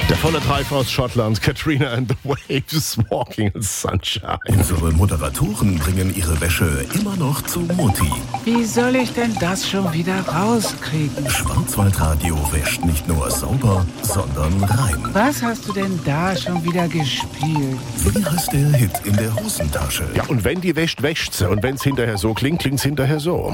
Der volle Treib aus Schottland, Katrina and the Waves, Walking in Sunshine. Unsere Moderatoren bringen ihre Wäsche immer noch zu Mutti. Wie soll ich denn das schon wieder rauskriegen? Schwarzwaldradio wäscht nicht nur sauber, sondern rein. Was hast du denn da schon wieder gespielt? Wie heißt der Hit in der Hosentasche? Ja, und wenn die wäscht, wäscht sie. Und wenn es hinterher so klingt, klingt es hinterher so.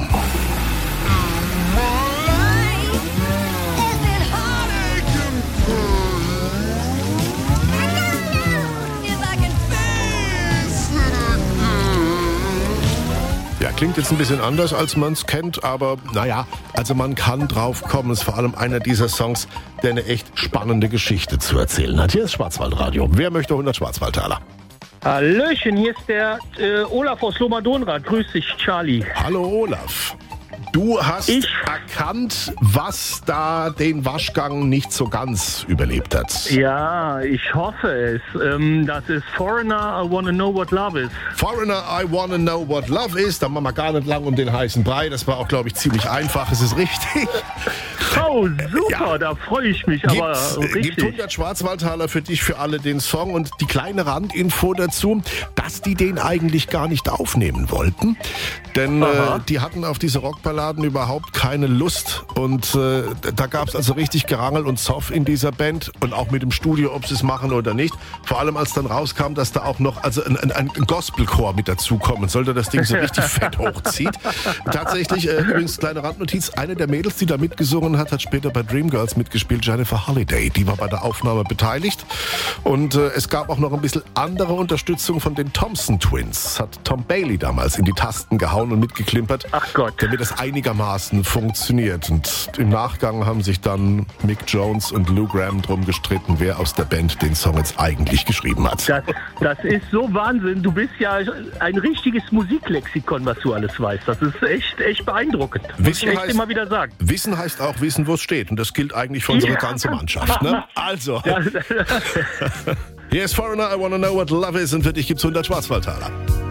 Ja, klingt jetzt ein bisschen anders, als man es kennt, aber naja, also man kann drauf kommen. Es ist vor allem einer dieser Songs, der eine echt spannende Geschichte zu erzählen hat. Hier ist Schwarzwaldradio. Wer möchte 100 Schwarzwaldtaler? Hallöchen, hier ist der Olaf aus Lohmadonrad. Grüß dich, Charlie. Hallo Olaf. Du hast erkannt, was da den Waschgang nicht so ganz überlebt hat. Ja, ich hoffe es. Das ist Foreigner, I Wanna Know What Love Is. Foreigner, I Wanna Know What Love Is. Da machen wir gar nicht lang um den heißen Brei. Das war auch, glaube ich, ziemlich einfach. Es ist richtig. Oh, super, ja, da freue ich mich aber richtig. Gibt 100 Schwarzwaldtaler für dich, für alle den Song. Und die kleine Randinfo dazu, dass die den eigentlich gar nicht aufnehmen wollten. Denn die hatten auf diese Rockballaden überhaupt keine Lust. Und da gab es also richtig Gerangel und Zoff in dieser Band. Und auch mit dem Studio, ob sie es machen oder nicht. Vor allem, als dann rauskam, dass da auch noch ein Gospelchor mit dazukommen sollte, das Ding so richtig fett hochzieht. Tatsächlich, übrigens, kleine Randnotiz, eine der Mädels, die da mitgesungen hat später bei Dreamgirls mitgespielt, Jennifer Holliday. Die war bei der Aufnahme beteiligt. Und es gab auch noch ein bisschen andere Unterstützung von den Thompson Twins. Hat Tom Bailey damals in die Tasten gehauen und mitgeklimpert, ach Gott, damit das einigermaßen funktioniert. Und im Nachgang haben sich dann Mick Jones und Lou Gramm drum gestritten, wer aus der Band den Song jetzt eigentlich geschrieben hat. Das ist so Wahnsinn. Du bist ja ein richtiges Musiklexikon, was du alles weißt. Das ist echt beeindruckend. Muss ich echt immer wieder sagen. Wissen heißt auch wissen, wo es steht. Und das gilt eigentlich für unsere ganze Mannschaft. Ne? Also, hier ist Foreigner, I Wanna Know What Love Is. Und für dich gibt's 100 Schwarzwaldtaler.